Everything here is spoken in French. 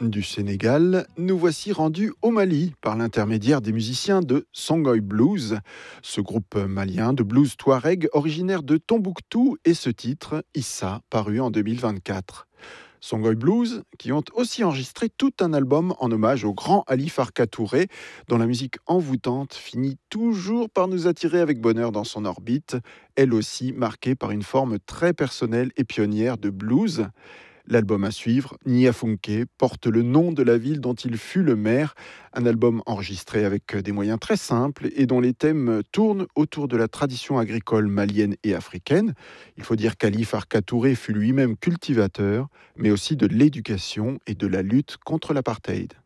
Du Sénégal, nous voici rendus au Mali par l'intermédiaire des musiciens de Songhai Blues, ce groupe malien de blues touareg originaire de Tombouctou et ce titre, Issa, paru en 2024. Songhai Blues, qui ont aussi enregistré tout un album en hommage au grand Ali Farka Touré, dont la musique envoûtante finit toujours par nous attirer avec bonheur dans son orbite, elle aussi marquée par une forme très personnelle et pionnière de blues. L'album à suivre, Niafunke, porte le nom de la ville dont il fut le maire, un album enregistré avec des moyens très simples et dont les thèmes tournent autour de la tradition agricole malienne et africaine. Il faut dire qu'Ali Farka Touré fut lui-même cultivateur, mais aussi de l'éducation et de la lutte contre l'apartheid.